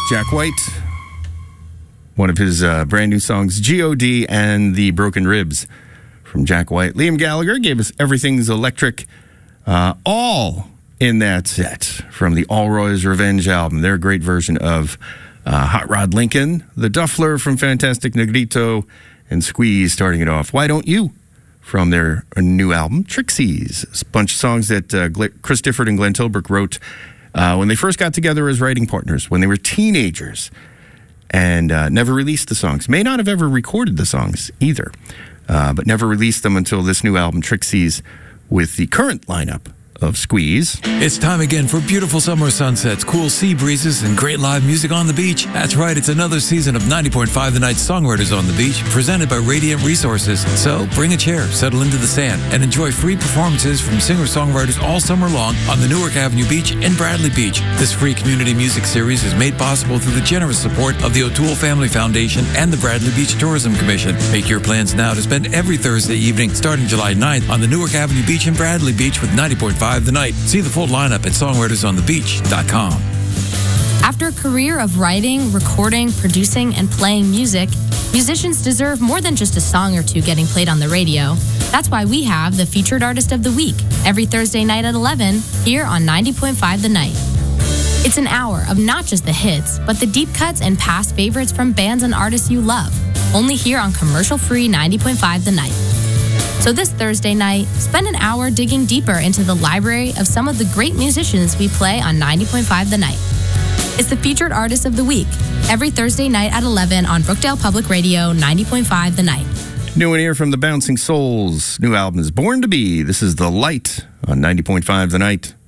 Jack White, one of his brand new songs, G.O.D. and the Broken Ribs from Jack White. Liam Gallagher gave us Everything's Electric, all in that set from the Allroy's Revenge album, their great version of Hot Rod Lincoln, the Duffler from Fantastic Negrito, and Squeeze starting it off. Why Don't You? From their new album, Trixies. It's a bunch of songs that Chris Difford and Glenn Tilbrook wrote when they first got together as writing partners, when they were teenagers, and never released the songs. May not have ever recorded the songs either, but never released them until this new album, Trixies, with the current lineup of Squeeze. It's time again for beautiful summer sunsets, cool sea breezes, and great live music on the beach. That's right, it's another season of 90.5 The Night Songwriters on the Beach, presented by Radiant Resources. So bring a chair, settle into the sand, and enjoy free performances from singer-songwriters all summer long on the Newark Avenue Beach in Bradley Beach. This free community music series is made possible through the generous support of the O'Toole Family Foundation and the Bradley Beach Tourism Commission. Make your plans now to spend every Thursday evening, starting July 9th, on the Newark Avenue Beach in Bradley Beach with 90.5 The Night. See the full lineup at songwritersonthebeach.com. After a career of writing, recording, producing, and playing music, musicians deserve more than just a song or two getting played on the radio. That's why we have the Featured Artist of the Week every Thursday night at 11 here on 90.5 The Night. It's an hour of not just the hits, but the deep cuts and past favorites from bands and artists you love, only here on commercial-free 90.5 The Night. So this Thursday night, spend an hour digging deeper into the library of some of the great musicians we play on 90.5 The Night. It's the Featured Artist of the Week, every Thursday night at 11 on Brookdale Public Radio, 90.5 The Night. New and here from the Bouncing Souls. New album is Born to Be. This is The Light on 90.5 The Night.